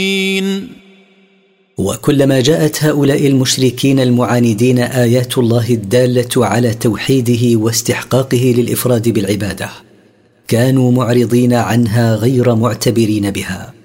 وكلما جاءت هؤلاء المشركين المعاندين آيات الله الدالة على توحيده واستحقاقه للإفراد بالعبادة كانوا معرضين عنها غير معتبرين بها.